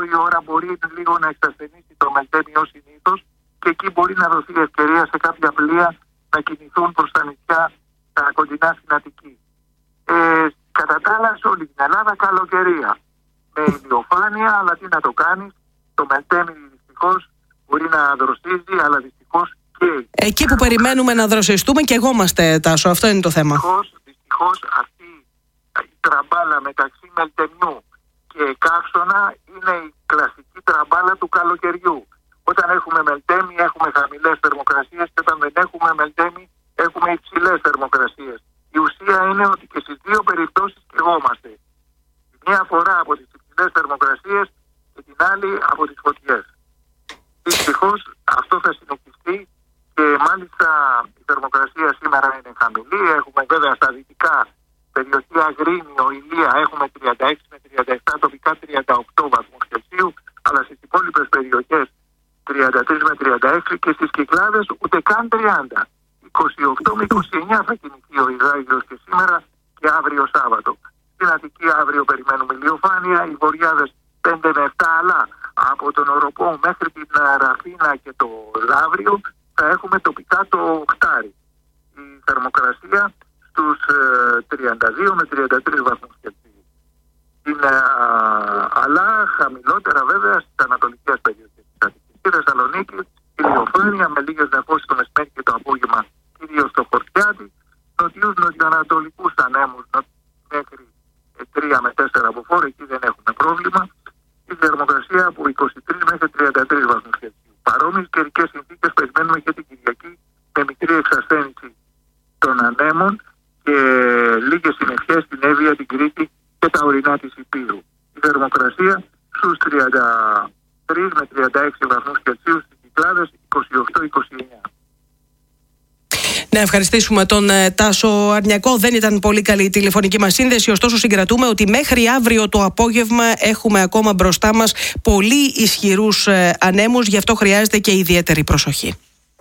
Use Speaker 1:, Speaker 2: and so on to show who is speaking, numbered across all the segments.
Speaker 1: η ώρα μπορεί λίγο να εξασθενήσει το Μελτέμι ως συνήθως και εκεί μπορεί να δοθεί ευκαιρία σε κάποια πλοία να κινηθούν προς τα νησιά τα κοντινά στην Αττική. Κατά τα άλλα, σε όλη την Ελλάδα καλοκαιρία. Με ηλιοφάνεια, αλλά τι να το κάνεις, το Μελτέμι δυστυχώς μπορεί να δροσίζει, αλλά δυστυχώς και
Speaker 2: εκεί που περιμένουμε να δροσιστούμε και εγώ είμαστε, Τάσο, αυτό είναι το θέμα.
Speaker 1: Δυστυχώς αυτή η τραμπάλα μεταξύ Μελτεμιού και καύσωνα είναι η κλασική τραμπάλα του καλοκαιριού. Όταν έχουμε Μελτέμι έχουμε χαμηλές θερμοκρασίες και όταν δεν έχουμε Μελτέμι έχουμε υψηλές θερμοκρασίες. Η ουσία είναι ότι και στις δύο περιπτώσεις κρυβόμαστε. Μία φορά από τις υψηλές θερμοκρασίες και την άλλη από τις φωτιές. Δυστυχώς αυτό θα συνεχιστεί και μάλιστα η θερμοκρασία σήμερα είναι χαμηλή. Έχουμε βέβαια στα δυτικά περιοχή Αγρίνιο, Ηλία έχουμε 36 με 37, τοπικά 38 βαθμούς Κελσίου, αλλά στις υπόλοιπες περιοχές 33 με 36 και στις Κυκλάδες ούτε καν 30. 28 με 29 θα κινηθεί ο υδράγιος και σήμερα και αύριο Σάββατο. Στην Αττική αύριο περιμένουμε ηλιοφάνεια, οι Βορειάδες 5 με 7, αλλά από τον Οροπό μέχρι την Ραφίνα και το Λαύριο θα έχουμε τοπικά το οκτάρι. Η θερμοκρασία στους 32 με 33 βαθμούς Κελσίου. Αλλά χαμηλότερα βέβαια στις ανατολικές περιοχές της Αττικής. Στη Θεσσαλονίκη ηλιοφάνεια με λίγες νεφώσεις το μεσημέρι και το απόγευμα, κυρίως στο Χορτιάτι, νοτιούς νοτιοανατολικούς ανέμους μέχρι 3 με 4 από φόρ, εκεί δεν έχουμε πρόβλημα. Η θερμοκρασία από 23 μέχρι 33 βαθμούς Κελσίου. Παρόμοιες καιρικές συνθήκες περιμένουμε και την Κυριακή με μικρή εξασθένηση των ανέμων και λίγες συννεφιές στην Εύβοια, την Κρήτη και τα ορεινά της Ηπείρου. Η θερμοκρασία στους 33 με 36 βαθμούς Κελσίου, στις Κυκλάδες 28-29.
Speaker 2: Να ευχαριστήσουμε τον Τάσο Αρνιακό. Δεν ήταν πολύ καλή η τηλεφωνική μας σύνδεση, ωστόσο συγκρατούμε ότι μέχρι αύριο το απόγευμα έχουμε ακόμα μπροστά μας πολύ ισχυρούς ανέμους, γι' αυτό χρειάζεται και ιδιαίτερη προσοχή.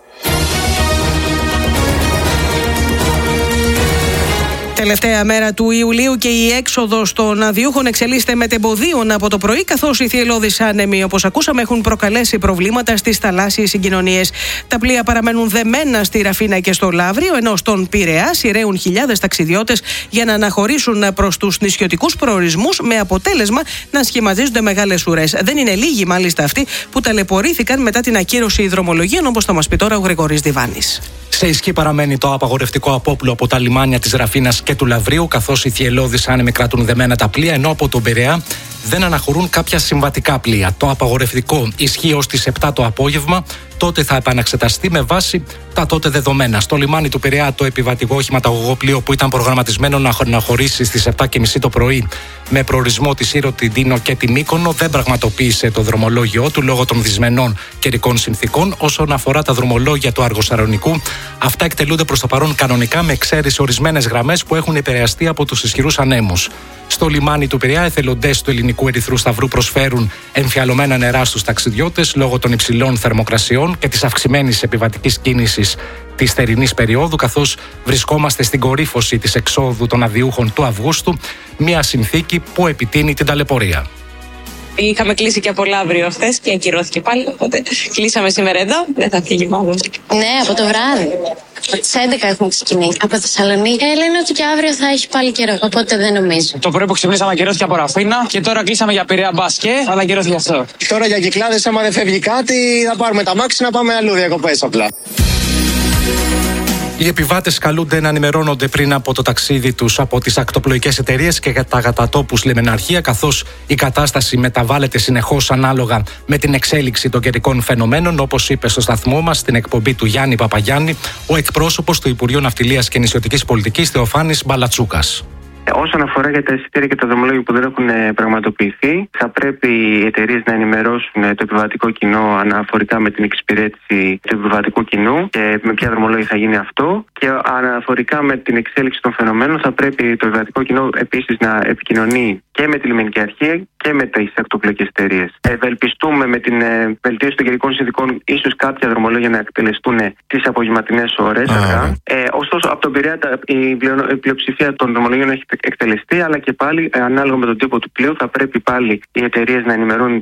Speaker 2: Τελευταία μέρα του Ιουλίου και η έξοδος των αδειούχων εξελίσσεται μετεμποδίων από το πρωί, καθώς οι θυελλώδεις άνεμοι, όπως ακούσαμε, έχουν προκαλέσει προβλήματα στις θαλάσσιες συγκοινωνίες. Τα πλοία παραμένουν δεμένα στη Ραφίνα και στο Λαύριο, ενώ στον Πειραιά σειραίουν χιλιάδες ταξιδιώτες για να αναχωρήσουν προς τους νησιωτικούς προορισμούς, με αποτέλεσμα να σχηματίζονται μεγάλες ουρές. Δεν είναι λίγοι μάλιστα αυτοί που ταλαιπωρήθηκαν μετά την ακύρωση δρομολογίων, όπως θα μας πει τώρα ο Γρηγορής Διβάνης.
Speaker 3: Σε ισχύ παραμένει το απαγορευτικό απόπλου από τα λιμάνια της Ραφίνας και του Λαυρίου, καθώς οι θυελλώδεις άνεμοι κρατούν δεμένα τα πλοία, ενώ από τον Πειραιά δεν αναχωρούν κάποια συμβατικά πλοία. Το απαγορευτικό ισχύει ως τις 7 το απόγευμα, τότε θα επαναξεταστεί με βάση τα τότε δεδομένα. Στο λιμάνι του Πειραιά, το επιβατικό οχηματαγωγό πλοίο που ήταν προγραμματισμένο να αναχωρήσει στις 7.30 το πρωί με προορισμό τη Σύρο, την Τίνο και τη Μύκονο, δεν πραγματοποίησε το δρομολόγιο του λόγω των δυσμενών καιρικών συνθήκων. Όσον αφορά τα δρομολόγια του Αργοσαρονικού, αυτά εκτελούνται προς το παρόν κανονικά, με εξαίρεση ορισμένες γραμμές που έχουν επηρεαστεί από τους ισχυρούς ανέμους. Στο λιμάνι του Πειραιά, εθελοντές του Ελληνικού Ερυθρού Σταυρού προσφέρουν εμφιαλωμένα νερά στους ταξιδιώτες λόγω των υψηλών θερμοκρασιών και της αυξημένης επιβατικής κίνησης της θερινής περίοδου, καθώς βρισκόμαστε στην κορύφωση της εξόδου των αδειούχων του Αυγούστου, μια συνθήκη που επιτείνει την ταλαιπωρία.
Speaker 4: Είχαμε κλείσει και από Λαύριο χθες και ακυρώθηκε πάλι, οπότε κλείσαμε σήμερα εδώ, δεν θα φύγει μάλλον.
Speaker 5: Ναι, από το βράδυ. Στις 11 έχουμε ξεκινήσει. Από Θεσσαλονίκη λένε ότι και αύριο θα έχει πάλι καιρό, οπότε δεν νομίζω.
Speaker 6: Το πρωί που ξυπνήσαμε ακυρώθηκε από Ραφίνα και τώρα κλείσαμε για Πειραιά μπάσκετ, αλλά ακυρώθηκε αυτό.
Speaker 7: Τώρα για Κυκλάδες, άμα δεν φεύγει κάτι, θα πάρουμε τα μάξι να πάμε αλλού διακοπές απλά.
Speaker 3: Οι επιβάτες καλούνται να ενημερώνονται πριν από το ταξίδι τους από τις ακτοπλοϊκές εταιρείες και τα κατατόπους λιμεναρχεία, καθώς η κατάσταση μεταβάλλεται συνεχώς ανάλογα με την εξέλιξη των καιρικών φαινομένων, όπως είπε στο σταθμό μας στην εκπομπή του Γιάννη Παπαγιάννη ο εκπρόσωπος του Υπουργείου Ναυτιλίας και Νησιωτικής Πολιτικής Θεοφάνης Μπαλατσούκας.
Speaker 8: Όσον αφορά για τα εισιτήρια και τα δρομολόγια που δεν έχουν πραγματοποιηθεί, θα πρέπει οι εταιρείες να ενημερώσουν το επιβατικό κοινό αναφορικά με την εξυπηρέτηση του επιβατικού κοινού και με ποια δρομολόγια θα γίνει αυτό. Και αναφορικά με την εξέλιξη των φαινομένων, θα πρέπει το επιβατικό κοινό επίσης να επικοινωνεί και με τη λιμενική αρχή και με τις ακτοπλοϊκές εταιρείες. Ευελπιστούμε με την βελτίωση των καιρικών συνθηκών, ίσως κάποια δρομολόγια να εκτελεστούν τις απογευματινές ώρες αργά. Ωστόσο, από τον Πειραιά η πλειοψηφία των δρομολογίων έχει εκτελεστεί, αλλά και πάλι ανάλογα με τον τύπο του πλοίου θα πρέπει πάλι οι εταιρείες να ενημερώνουν